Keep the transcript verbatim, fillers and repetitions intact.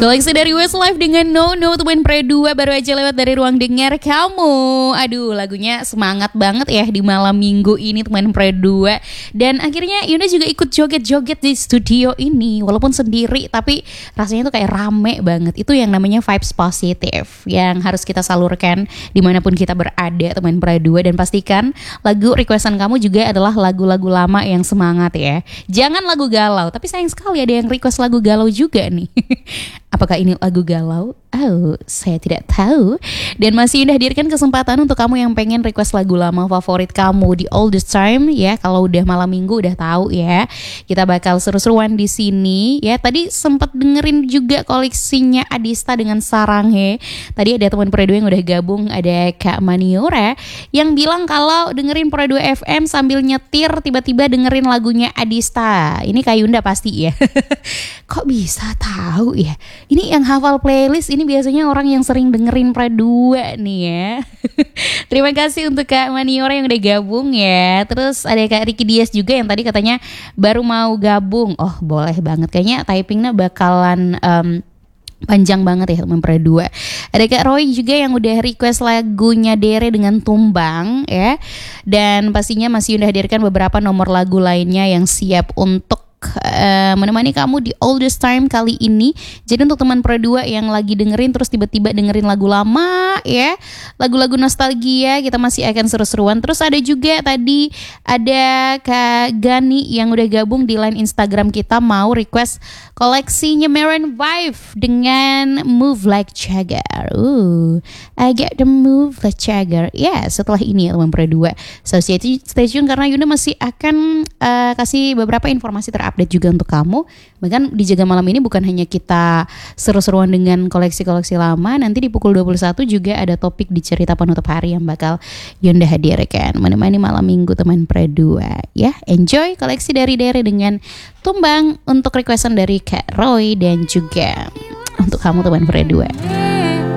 Koleksi dari Westlife dengan No No teman Pre dua baru aja lewat dari ruang dengar kamu. Aduh, lagunya semangat banget ya di malam minggu ini teman Pre dua. Dan akhirnya Yunda juga ikut joget-joget di studio ini. Walaupun sendiri tapi rasanya tuh kayak rame banget. Itu yang namanya vibes positif yang harus kita salurkan dimanapun kita berada teman Pre dua. Dan pastikan lagu requestan kamu juga adalah lagu-lagu lama yang semangat ya. Jangan lagu galau. Tapi sayang sekali ada yang request lagu galau juga nih. Apakah ini lagu galau? Oh, saya tidak tahu. Dan masih Yunda hadirkan kesempatan untuk kamu yang pengen request lagu lama favorit kamu di all this time ya. Kalau udah malam minggu udah tahu ya. Kita bakal seru-seruan di sini ya. Tadi sempat dengerin juga koleksinya Adista dengan Saranghe. Tadi ada teman Pre dua yang udah gabung, ada Kak Maniora yang bilang kalau dengerin Pre dua F M sambil nyetir tiba-tiba dengerin lagunya Adista. Ini Kak Yunda pasti ya. Kok bisa tahu ya? Ini yang hafal playlist ini biasanya orang yang sering dengerin Pre dua nih ya. Terima kasih untuk Kak Maniora yang udah gabung ya. Terus ada Kak Ricky Dias juga yang tadi katanya baru mau gabung. Oh boleh banget, kayaknya typingnya bakalan um, panjang banget ya teman Pre dua. Ada Kak Roy juga yang udah request lagunya Dere dengan Tumbang ya. Dan pastinya masih udah hadirkan beberapa nomor lagu lainnya yang siap untuk Uh, menemani kamu di all this time kali ini. Jadi untuk teman Pre dua yang lagi dengerin terus tiba-tiba dengerin lagu lama ya, lagu-lagu nostalgia, kita masih akan seru-seruan. Terus ada juga tadi ada Kak Gani yang udah gabung di line Instagram kita mau request koleksinya Maroon five dengan Move Like Jagger. Uh, I get the move like Jagger. Ya, yeah, setelah ini ya teman Pre dua. So stay tune karena Yunda masih akan uh, kasih beberapa informasi terupdate update juga untuk kamu. Bahkan di Jaga Malam ini bukan hanya kita seru-seruan dengan koleksi-koleksi lama, nanti di pukul dua puluh satu juga ada topik di cerita penutup hari yang bakal Yunda hadirkan menemani malam minggu teman Pre dua ya. Enjoy koleksi dari Dere dengan Tumbang untuk requestan dari Kak Roy dan juga untuk kamu teman Pre dua.